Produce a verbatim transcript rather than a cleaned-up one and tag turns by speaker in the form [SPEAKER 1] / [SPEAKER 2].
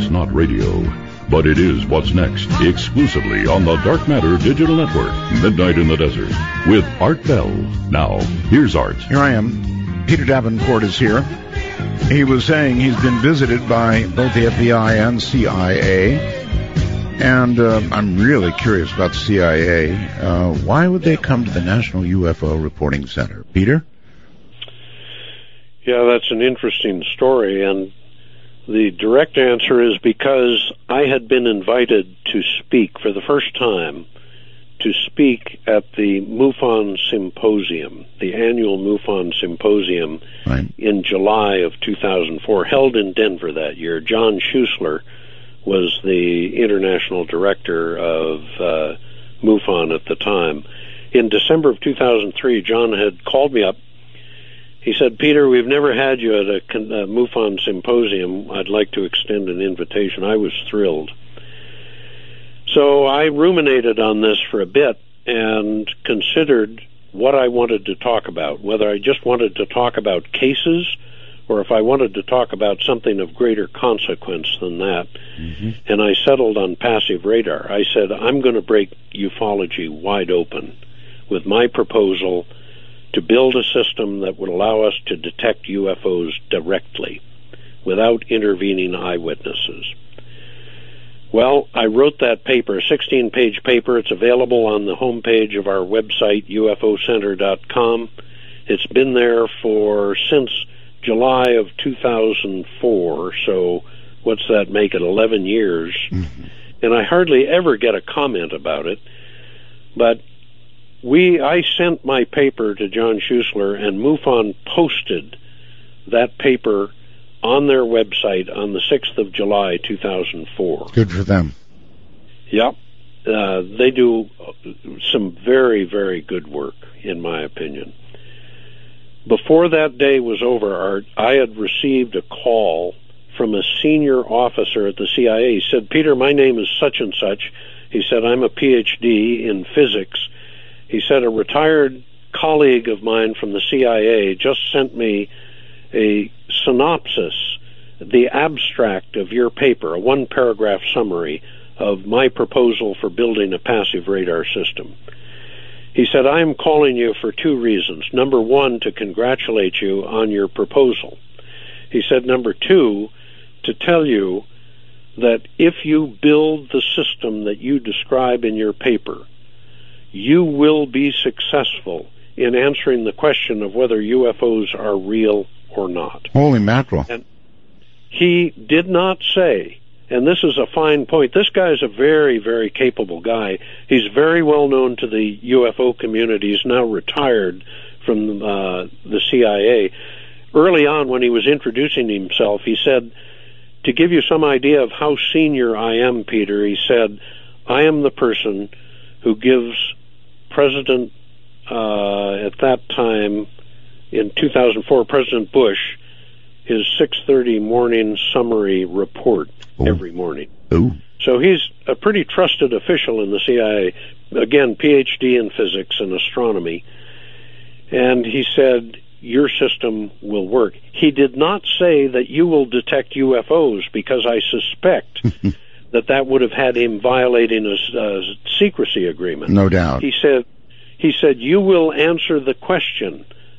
[SPEAKER 1] It's not radio, but it is what's next, exclusively on the Dark Matter Digital Network, Midnight in the Desert, with Art Bell. Now, here's Art.
[SPEAKER 2] Here I am. Peter Davenport is here. He was saying he's been visited by both the F B I and C I A. And uh, I'm really curious about the C I A. Uh, why would they come to the National U F O Reporting Center? Peter?
[SPEAKER 3] Yeah, that's an interesting story, and the direct answer is because I had been invited to speak for the first time, to speak at the MUFON Symposium, the annual MUFON Symposium, right, in July of two thousand four, held in Denver that year. John Schuessler was the international director of uh, MUFON at the time. In December of two thousand three, John had called me up. He said, Peter, we've never had you at a, a MUFON Symposium. I'd like to extend an invitation. I was thrilled. So I ruminated on this for a bit and considered what I wanted to talk about, whether I just wanted to talk about cases or if I wanted to talk about something of greater consequence than that. Mm-hmm. And I settled on passive radar. I said, I'm going to break ufology wide open with my proposal to build a system that would allow us to detect U F Os directly without intervening eyewitnesses. Well, I wrote that paper, a sixteen-page paper. It's available on the homepage of our website, U F O center dot com. It's been there for since July of two thousand four, so what's that make it, eleven years? Mm-hmm. And I hardly ever get a comment about it, but We, I sent my paper to John Schuessler, and MUFON posted that paper on their website on the sixth of July, two thousand four.
[SPEAKER 2] Good for them.
[SPEAKER 3] Yep. Uh, they do some very, very good work, in my opinion. Before that day was over, Art, I had received a call from a senior officer at the C I A. He said, Peter, my name is such and such. He said, I'm a P H D in physics. He said, a retired colleague of mine from the C I A just sent me a synopsis, the abstract of your paper, a one-paragraph summary of my proposal for building a passive radar system. He said, I am calling you for two reasons. Number one, to congratulate you on your proposal. He said, number two, to tell you that if you build the system that you describe in your paper, you will be successful in answering the question of whether U F Os are real or not.
[SPEAKER 2] Holy mackerel.
[SPEAKER 3] And he did not say, and this is a fine point, this guy is a very, very capable guy. He's very well known to the U F O community. He's now retired from uh, the C I A. Early on, when he was introducing himself, he said, to give you some idea of how senior I am, Peter, he said, I am the person who gives President, uh, at that time, in two thousand four, President Bush, his six thirty morning summary report Ooh. every morning.
[SPEAKER 2] Ooh.
[SPEAKER 3] So he's a pretty trusted official in the C I A, again, P H D in physics and astronomy. And he said, your system will work. He did not say that you will detect U F Os, because I suspect that that would have had him violating a uh, secrecy agreement.
[SPEAKER 2] No doubt.
[SPEAKER 3] He said, he said, you will answer the question